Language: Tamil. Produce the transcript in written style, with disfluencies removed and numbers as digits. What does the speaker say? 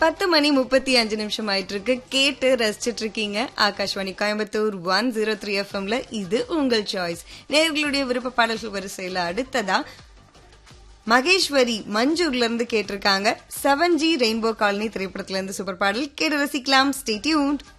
10:35 ஆயிட்டு இருக்கு. கேட்டு ரசிச்சிட்டு இருக்கீங்க ஆகாஷ்வாணி கோயம்புத்தூர் 103 எஃப்எம்ல. இது உங்கள் சாய்ஸ். நேர்களுடைய விருப்ப பாடல்கள் வரிசையில அடுத்ததா மகேஸ்வரி மஞ்சூர்ல இருந்து கேட்டிருக்காங்க. 7G ரெயின்போ காலனி திரைப்படத்துல இருந்து சூப்பர் பாடல் கேட்டு ரசிக்கலாம். Stay tuned.